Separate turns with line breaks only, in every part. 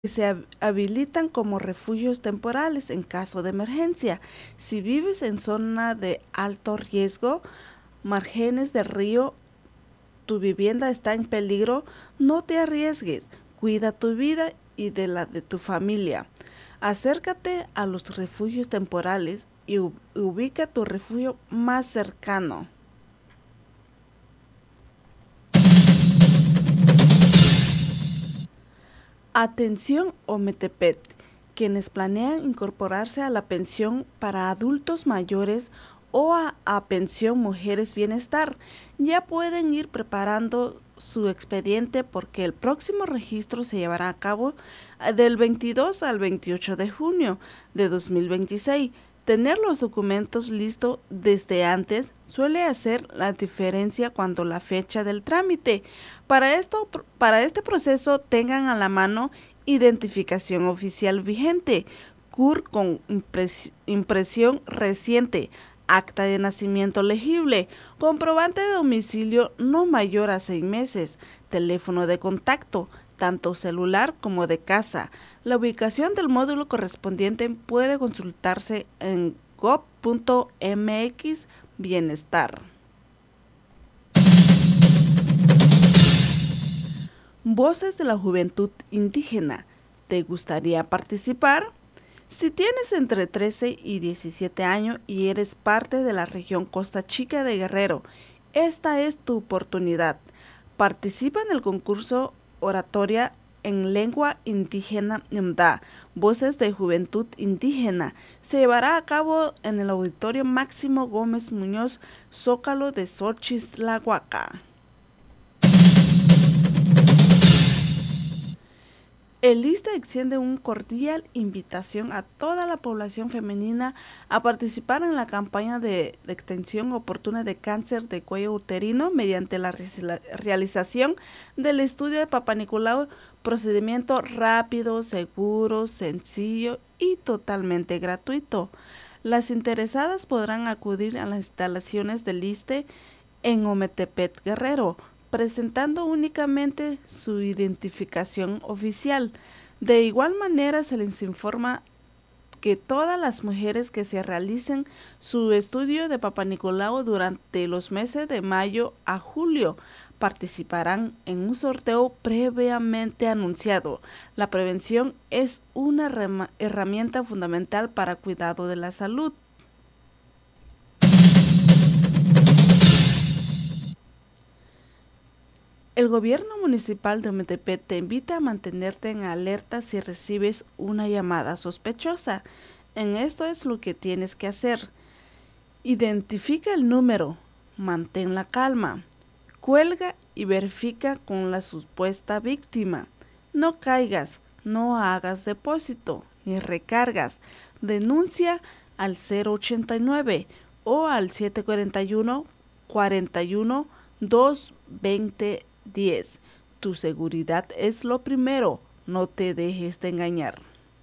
se habilitan como refugios temporales en caso de emergencia. Si vives en zona de alto riesgo, márgenes del río, tu vivienda está en peligro, no te arriesgues, cuida tu vida y de la de tu familia. Acércate a los refugios temporales y ubica tu refugio más cercano. Atención Ometepec, quienes planean incorporarse a la pensión para adultos mayores o a pensión mujeres bienestar, ya pueden ir preparando su expediente porque el próximo registro se llevará a cabo del 22 al 28 de junio de 2026. Tener los documentos listos desde antes suele hacer la diferencia cuando la fecha del trámite. Para este proceso tengan a la mano identificación oficial vigente, CUR con impresión reciente, acta de nacimiento legible, comprobante de domicilio no mayor a 6 meses, teléfono de contacto, tanto celular como de casa. La ubicación del módulo correspondiente puede consultarse en gov.mx Bienestar. Voces de la juventud indígena. ¿Te gustaría participar? Si tienes entre 13 y 17 años y eres parte de la región Costa Chica de Guerrero, esta es tu oportunidad. Participa en el concurso Oratoria en Lengua Indígena Mda, Voces de Juventud Indígena. Se llevará a cabo en el Auditorio Máximo Gómez Muñoz, Zócalo de Xochitlahuaca. El ISSSTE extiende una cordial invitación a toda la población femenina a participar en la campaña de extensión oportuna de cáncer de cuello uterino mediante la realización del estudio de Papá Nicolau, procedimiento rápido, seguro, sencillo y totalmente gratuito. Las interesadas podrán acudir a las instalaciones del ISSSTE en Ometepec, Guerrero, presentando únicamente su identificación oficial. De igual manera se les informa que todas las mujeres que se realicen su estudio de Papá Nicolau durante los meses de mayo a julio participarán en un sorteo previamente anunciado. La prevención es una herramienta fundamental para cuidado de la salud. El gobierno municipal de Ometepec te invita a mantenerte en alerta si recibes una llamada sospechosa. En esto es lo que tienes que hacer. Identifica el número, mantén la calma, cuelga y verifica con la supuesta víctima. No caigas, no hagas depósito ni recargas. Denuncia al 089 o al 741 41 220 10. Tu seguridad es lo primero, no te dejes de engañar.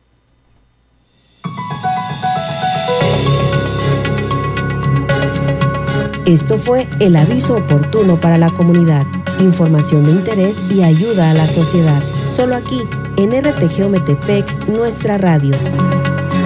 Esto fue el aviso oportuno para la comunidad. Información de interés y ayuda a la sociedad. Solo aquí, en RTG Ometepec, nuestra radio.